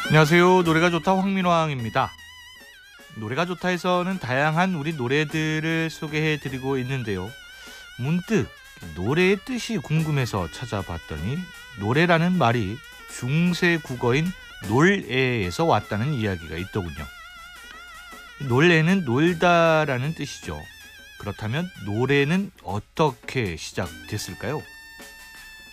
안녕하세요. 노래가 좋다 황민왕입니다. 노래가 좋다에서는 다양한 우리 노래들을 소개해드리고 있는데요. 문득 노래의 뜻이 궁금해서 찾아봤더니 노래라는 말이 중세 국어인 놀애에서 왔다는 이야기가 있더군요. 놀애는 놀다라는 뜻이죠. 그렇다면 노래는 어떻게 시작됐을까요?